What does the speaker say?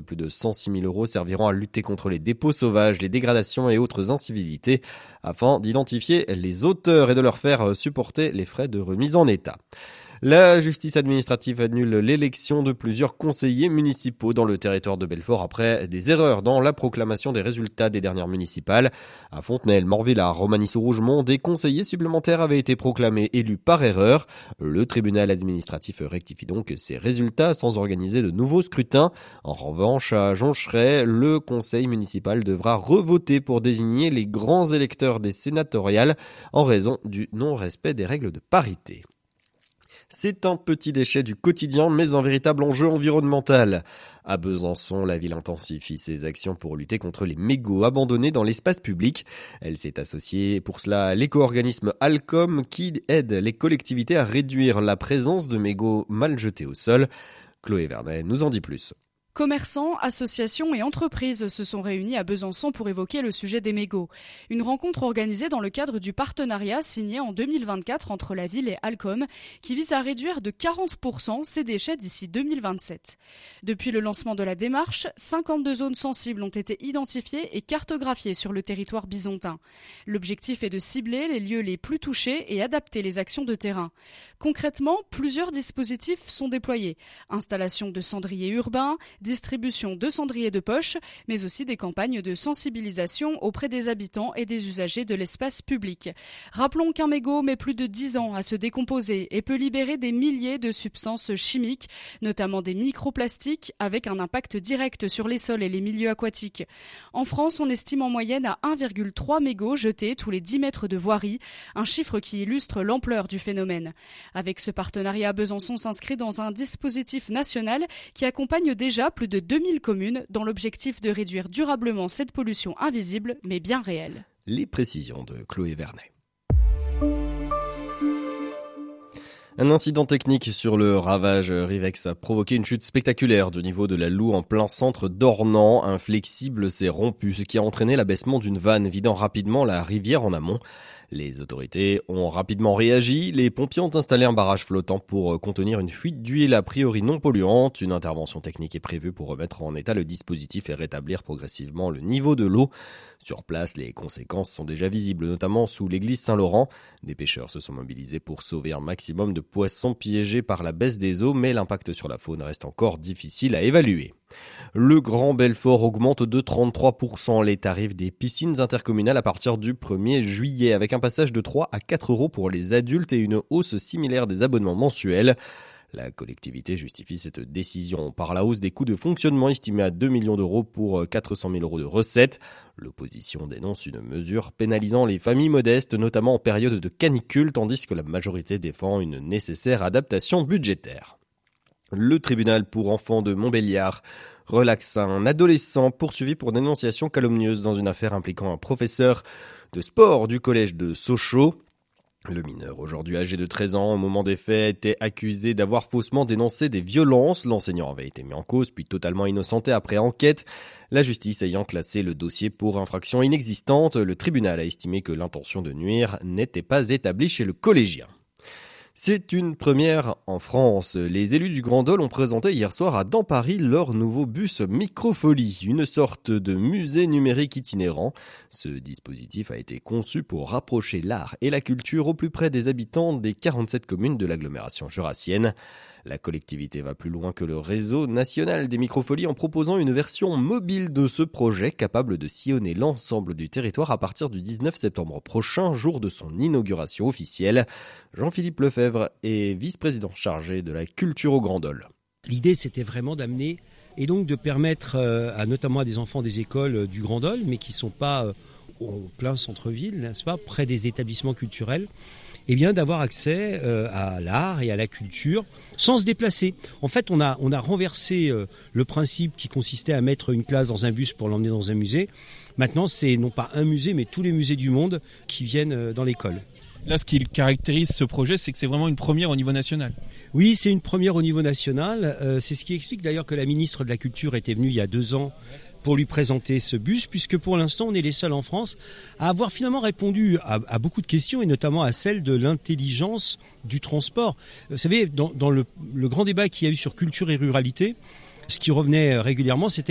plus de 106 000 € serviront à lutter contre les dépôts sauvages, les dégradations et autres incivilités, afin d'identifier les auteurs et de leur faire supporter les frais de remise en état. La justice administrative annule l'élection de plusieurs conseillers municipaux dans le territoire de Belfort après des erreurs dans la proclamation des résultats des dernières municipales. À Fontenelle, Morvillard, Romagny-sous-Rougemont, des conseillers supplémentaires avaient été proclamés élus par erreur. Le tribunal administratif rectifie donc ces résultats sans organiser de nouveaux scrutins. En revanche, à Joncheray, le conseil municipal devra revoter pour désigner les grands électeurs des sénatoriales en raison du non-respect des règles de parité. C'est un petit déchet du quotidien, mais un véritable enjeu environnemental. À Besançon, la ville intensifie ses actions pour lutter contre les mégots abandonnés dans l'espace public. Elle s'est associée pour cela à l'éco-organisme Alcom qui aide les collectivités à réduire la présence de mégots mal jetés au sol. Chloé Vernet nous en dit plus. Commerçants, associations et entreprises se sont réunis à Besançon pour évoquer le sujet des mégots. Une rencontre organisée dans le cadre du partenariat signé en 2024 entre la ville et Alcom qui vise à réduire de 40% ces déchets d'ici 2027. Depuis le lancement de la démarche, 52 zones sensibles ont été identifiées et cartographiées sur le territoire bisontin. L'objectif est de cibler les lieux les plus touchés et adapter les actions de terrain. Concrètement, plusieurs dispositifs sont déployés. Installation de cendriers urbains, distribution de cendriers de poche, mais aussi des campagnes de sensibilisation auprès des habitants et des usagers de l'espace public. Rappelons qu'un mégot met plus de 10 ans à se décomposer et peut libérer des milliers de substances chimiques, notamment des microplastiques, avec un impact direct sur les sols et les milieux aquatiques. En France, on estime en moyenne à 1,3 mégots jetés tous les 10 mètres de voirie, un chiffre qui illustre l'ampleur du phénomène. Avec ce partenariat, Besançon s'inscrit dans un dispositif national qui accompagne déjà plus de 2000 communes dans l'objectif de réduire durablement cette pollution invisible mais bien réelle. Les précisions de Chloé Vernet. Un incident technique sur le ravage Rivex a provoqué une chute spectaculaire du niveau de la Loue en plein centre d'Ornans. Un flexible s'est rompu, ce qui a entraîné l'abaissement d'une vanne vidant rapidement la rivière en amont. Les autorités ont rapidement réagi. Les pompiers ont installé un barrage flottant pour contenir une fuite d'huile a priori non polluante. Une intervention technique est prévue pour remettre en état le dispositif et rétablir progressivement le niveau de l'eau. Sur place, les conséquences sont déjà visibles, notamment sous l'église Saint-Laurent. Des pêcheurs se sont mobilisés pour sauver un maximum de poissons piégés par la baisse des eaux, mais l'impact sur la faune reste encore difficile à évaluer. Le Grand Belfort augmente de 33% les tarifs des piscines intercommunales à partir du 1er juillet, avec un passage de 3 à 4 € pour les adultes et une hausse similaire des abonnements mensuels. La collectivité justifie cette décision par la hausse des coûts de fonctionnement estimés à 2 millions d'euros pour 400 000 € de recettes. L'opposition dénonce une mesure pénalisant les familles modestes, notamment en période de canicule, tandis que la majorité défend une nécessaire adaptation budgétaire. Le tribunal pour enfants de Montbéliard relaxe un adolescent poursuivi pour dénonciation calomnieuse dans une affaire impliquant un professeur de sport du collège de Sochaux. Le mineur, aujourd'hui âgé de 13 ans, au moment des faits, était accusé d'avoir faussement dénoncé des violences. L'enseignant avait été mis en cause, puis totalement innocenté après enquête. La justice ayant classé le dossier pour infraction inexistante, le tribunal a estimé que l'intention de nuire n'était pas établie chez le collégien. C'est une première en France. Les élus du Grand Dôle ont présenté hier soir à Dans Paris leur nouveau bus Microfolie, une sorte de musée numérique itinérant. Ce dispositif a été conçu pour rapprocher l'art et la culture au plus près des habitants des 47 communes de l'agglomération jurassienne. La collectivité va plus loin que le réseau national des Microfolies en proposant une version mobile de ce projet capable de sillonner l'ensemble du territoire à partir du 19 septembre prochain, jour de son inauguration officielle. Jean-Philippe Lefebvre est vice-président chargé de la culture au Grand Dôle. L'idée, c'était vraiment d'amener et donc de permettre notamment à des enfants des écoles du Grand Dôle, mais qui ne sont pas en plein centre-ville, n'est-ce pas, près des établissements culturels, eh bien, d'avoir accès à l'art et à la culture sans se déplacer. En fait, on a renversé le principe qui consistait à mettre une classe dans un bus pour l'emmener dans un musée. Maintenant, c'est non pas un musée, mais tous les musées du monde qui viennent dans l'école. Là, ce qui caractérise ce projet, c'est que c'est vraiment une première au niveau national. Oui, c'est une première au niveau national. C'est ce qui explique d'ailleurs que la ministre de la Culture était venue il y a 2 ans pour lui présenter ce bus, puisque pour l'instant, on est les seuls en France à avoir finalement répondu à beaucoup de questions, et notamment à celle de l'intelligence du transport. Vous savez, dans le grand débat qu'il y a eu sur culture et ruralité, ce qui revenait régulièrement, c'était